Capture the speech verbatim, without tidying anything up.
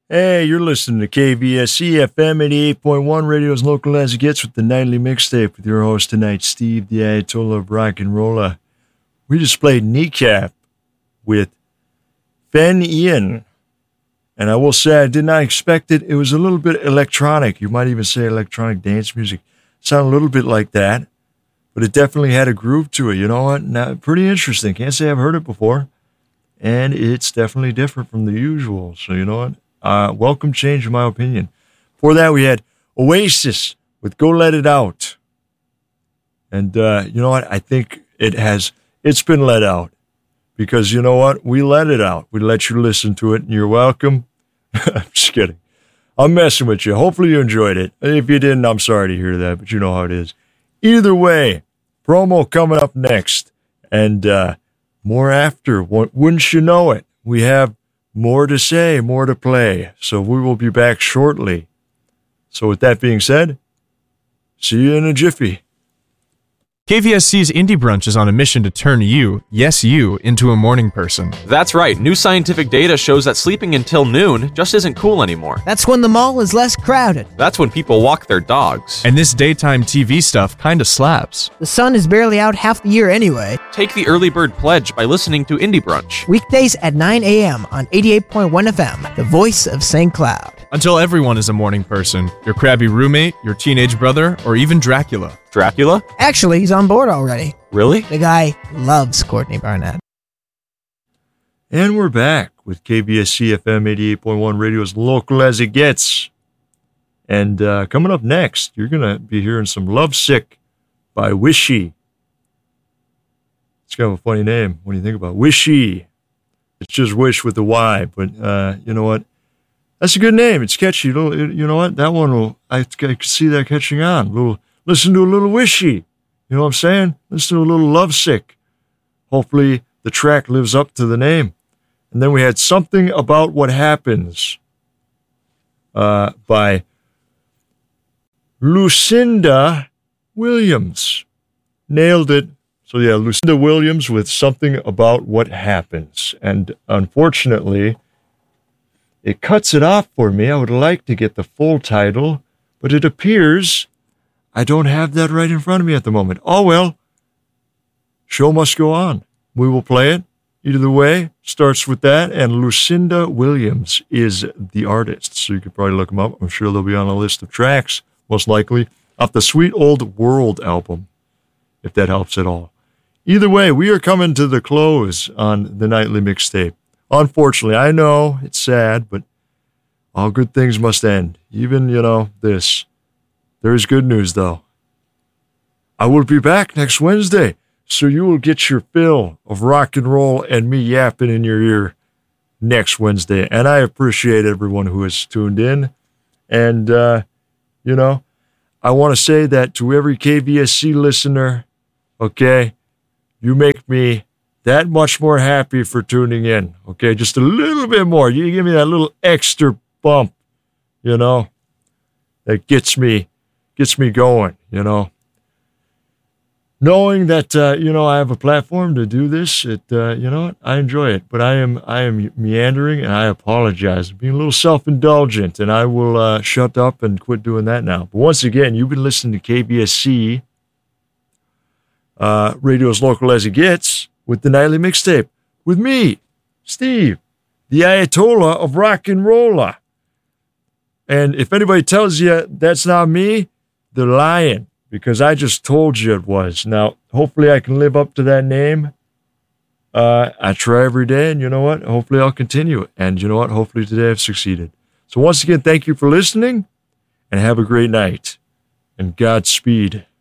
Hey, you're listening to K V S C F M eighty-eight point one, radio's local as it gets, with the nightly mixtape with your host tonight, Steve, the Ayatollah of Rock and Rolla. We just played Kneecap with Ben Ian, and I will say I did not expect it. It was a little bit electronic. You might even say electronic dance music. Sounded a little bit like that, but it definitely had a groove to it. You know what? Now, pretty interesting. Can't say I've heard it before, and it's definitely different from the usual. So you know what? Uh, welcome change, in my opinion. Before that, we had Oasis with Go Let It Out. And uh, you know what? I think it has, it's been let out. Because you know what? We let it out. We let you listen to it, and you're welcome. I'm just kidding. I'm messing with you. Hopefully you enjoyed it. If you didn't, I'm sorry to hear that, but you know how it is. Either way, promo coming up next. And uh, more after. Wouldn't you know it? We have more to say, more to play. So we will be back shortly. So with that being said, see you in a jiffy. K V S C's Indie Brunch is on a mission to turn you, yes you, into a morning person. That's right. New scientific data shows that sleeping until noon just isn't cool anymore. That's when the mall is less crowded. That's when people walk their dogs. And this daytime T V stuff kinda slaps. The sun is barely out half the year anyway. Take the early bird pledge by listening to Indie Brunch. Weekdays at nine a.m. on eighty-eight point one F M, the voice of Saint Cloud. Until everyone is a morning person. Your crabby roommate, your teenage brother, or even Dracula. Dracula? Actually, he's on board already. Really? The guy loves Courtney Barnett. And we're back with K B S C F M eighty-eight point one, radio as local as it gets. And uh, coming up next, you're going to be hearing some Lovesick by Wishy. It's kind of a funny name when you think about it. Wishy. It's just Wish with the Y, but uh, you know what? That's a good name. It's catchy. You know what? That one will, I, I can see that catching on. A little, listen to a little Wishy. You know what I'm saying? Listen to a little Lovesick. Hopefully the track lives up to the name. And then we had Something About What Happens uh, by Lucinda Williams. Nailed it. So yeah, Lucinda Williams with Something About What Happens. And unfortunately, it cuts it off for me. I would like to get the full title, but it appears I don't have that right in front of me at the moment. Oh, well, show must go on. We will play it. Either way, starts with that, and Lucinda Williams is the artist. So you could probably look them up. I'm sure they'll be on a list of tracks, most likely, off the Sweet Old World album, if that helps at all. Either way, we are coming to the close on the nightly mixtape. Unfortunately, I know it's sad, but all good things must end. Even, you know, this. There is good news, though. I will be back next Wednesday, so you will get your fill of rock and roll and me yapping in your ear next Wednesday. And I appreciate everyone who has tuned in. And, uh, you know, I want to say that to every K V S C listener, okay, you make me that much more happy for tuning in, okay? Just a little bit more. You give me that little extra bump, you know, that gets me, gets me going, you know. Knowing that, uh, you know, I have a platform to do this, it, uh, you know what, I enjoy it. But I am, I am meandering, and I apologize. I'm being a little self-indulgent, and I will uh, shut up and quit doing that now. But once again, you've been listening to K B S C, uh, radio as local as it gets, with the nightly mixtape, with me, Steve, the Ayatollah of Rock and Rolla. And if anybody tells you that's not me, they're lying, because I just told you it was. Now, hopefully I can live up to that name. Uh, I try every day, and you know what? Hopefully I'll continue. And you know what? Hopefully today I've succeeded. So once again, thank you for listening, and have a great night. And Godspeed.